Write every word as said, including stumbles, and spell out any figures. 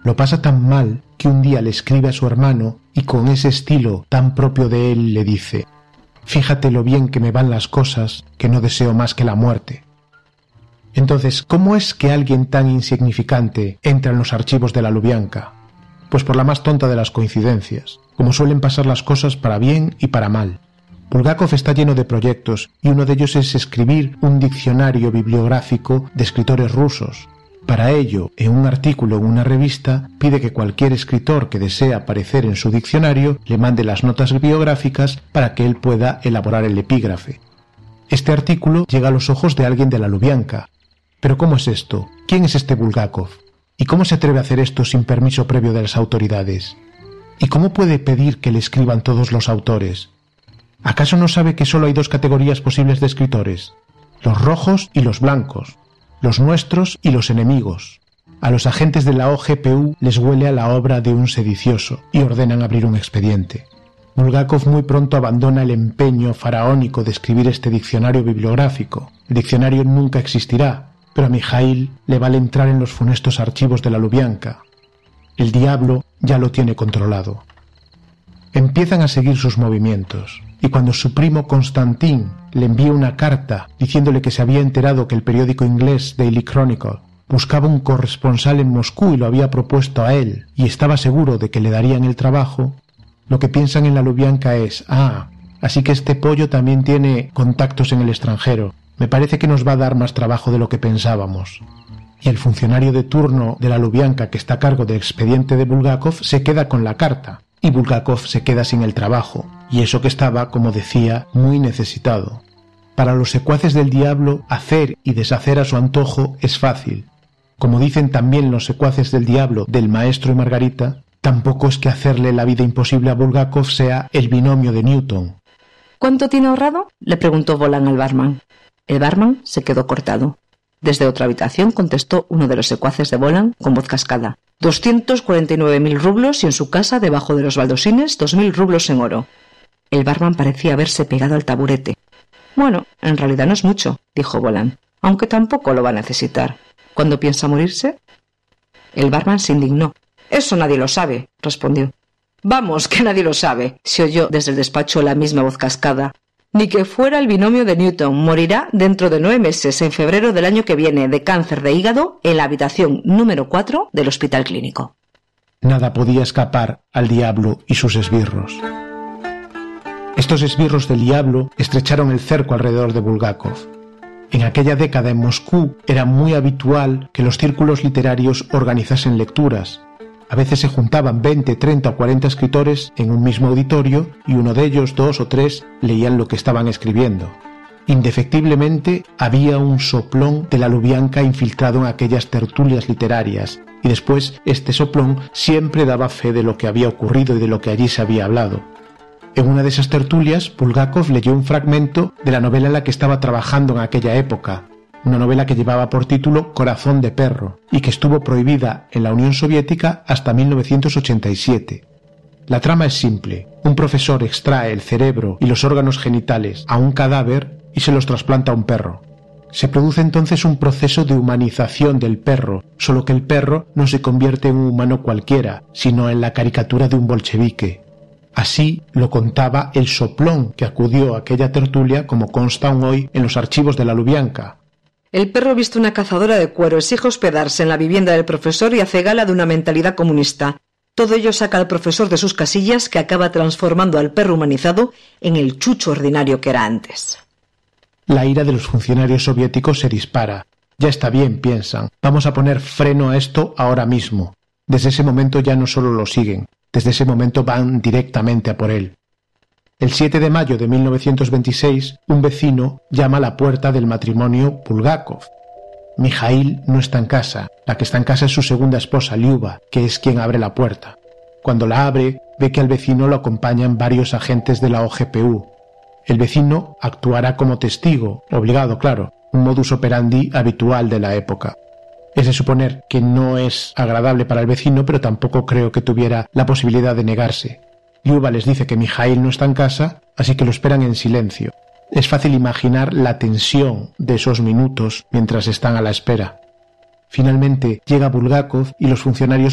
Lo pasa tan mal que un día le escribe a su hermano y con ese estilo tan propio de él le dice: «Fíjate lo bien que me van las cosas, que no deseo más que la muerte». Entonces, ¿cómo es que alguien tan insignificante entra en los archivos de la Lubianka? Pues por la más tonta de las coincidencias, como suelen pasar las cosas para bien y para mal. Bulgakov está lleno de proyectos y uno de ellos es escribir un diccionario bibliográfico de escritores rusos. Para ello, en un artículo en una revista, pide que cualquier escritor que desee aparecer en su diccionario le mande las notas biográficas para que él pueda elaborar el epígrafe. Este artículo llega a los ojos de alguien de la Lubianka. ¿Pero cómo es esto? ¿Quién es este Bulgakov? ¿Y cómo se atreve a hacer esto sin permiso previo de las autoridades? ¿Y cómo puede pedir que le escriban todos los autores? ¿Acaso no sabe que solo hay dos categorías posibles de escritores? Los rojos y los blancos. Los nuestros y los enemigos. A los agentes de la O G P U les huele a la obra de un sedicioso y ordenan abrir un expediente. Bulgakov muy pronto abandona el empeño faraónico de escribir este diccionario bibliográfico. El diccionario nunca existirá, pero a Mijaíl le vale entrar en los funestos archivos de la Lubianka. El diablo ya lo tiene controlado. Empiezan a seguir sus movimientos, y cuando su primo Konstantin le envía una carta diciéndole que se había enterado que el periódico inglés Daily Chronicle buscaba un corresponsal en Moscú y lo había propuesto a él, y estaba seguro de que le darían el trabajo, lo que piensan en la Lubianka es: ah, así que este pollo también tiene contactos en el extranjero, me parece que nos va a dar más trabajo de lo que pensábamos. Y el funcionario de turno de la Lubianka que está a cargo del expediente de Bulgakov se queda con la carta, y Bulgakov se queda sin el trabajo, y eso que estaba, como decía, muy necesitado. Para los secuaces del diablo, hacer y deshacer a su antojo es fácil. Como dicen también los secuaces del diablo del maestro y Margarita, tampoco es que hacerle la vida imposible a Bulgakov sea el binomio de Newton. ¿Cuánto tiene ahorrado?, le preguntó Volan al barman. El barman se quedó cortado. Desde otra habitación contestó uno de los secuaces de Volan con voz cascada: doscientos cuarenta y nueve mil rublos y en su casa, debajo de los baldosines, dos mil rublos en oro. El barman parecía haberse pegado al taburete. Bueno, en realidad no es mucho, dijo Volan, aunque tampoco lo va a necesitar. ¿Cuándo piensa morirse? El barman se indignó. Eso nadie lo sabe, respondió. Vamos, que nadie lo sabe, se oyó desde el despacho la misma voz cascada. Ni que fuera el binomio de Newton. Morirá dentro de nueve meses, en febrero del año que viene, de cáncer de hígado, en la habitación número cuatro del hospital clínico. Nada podía escapar al diablo y sus esbirros. Estos esbirros del diablo estrecharon el cerco alrededor de Bulgakov. En aquella década en Moscú era muy habitual que los círculos literarios organizasen lecturas. A veces se juntaban veinte, treinta o cuarenta escritores en un mismo auditorio y uno de ellos, dos o tres, leían lo que estaban escribiendo. Indefectiblemente había un soplón de la Lubianka infiltrado en aquellas tertulias literarias, y después este soplón siempre daba fe de lo que había ocurrido y de lo que allí se había hablado. En una de esas tertulias, Bulgakov leyó un fragmento de la novela en la que estaba trabajando en aquella época, una novela que llevaba por título Corazón de perro y que estuvo prohibida en la Unión Soviética hasta mil novecientos ochenta y siete. La trama es simple. Un profesor extrae el cerebro y los órganos genitales a un cadáver y se los trasplanta a un perro. Se produce entonces un proceso de humanización del perro, solo que el perro no se convierte en un humano cualquiera, sino en la caricatura de un bolchevique. Así lo contaba el soplón que acudió a aquella tertulia, como consta aún hoy en los archivos de la Lubianka. El perro viste una cazadora de cuero, exige hospedarse en la vivienda del profesor y hace gala de una mentalidad comunista. Todo ello saca al profesor de sus casillas, que acaba transformando al perro humanizado en el chucho ordinario que era antes. La ira de los funcionarios soviéticos se dispara. Ya está bien, piensan. Vamos a poner freno a esto ahora mismo. Desde ese momento ya no solo lo siguen, desde ese momento van directamente a por él. El siete de mayo de mil novecientos veintiséis, un vecino llama a la puerta del matrimonio Bulgakov. Mijaíl no está en casa. La que está en casa es su segunda esposa, Liuba, que es quien abre la puerta. Cuando la abre, ve que al vecino lo acompañan varios agentes de la O G P U. El vecino actuará como testigo, obligado, claro, un modus operandi habitual de la época. Es de suponer que no es agradable para el vecino, pero tampoco creo que tuviera la posibilidad de negarse. Liuba les dice que Mijaíl no está en casa, así que lo esperan en silencio. Es fácil imaginar la tensión de esos minutos mientras están a la espera. Finalmente llega Bulgakov y los funcionarios